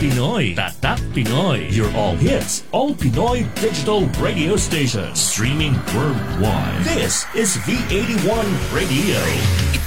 Pinoy. Tatak Pinoy. Your all hits, all Pinoy digital radio station. Streaming worldwide. This is V81 Radio.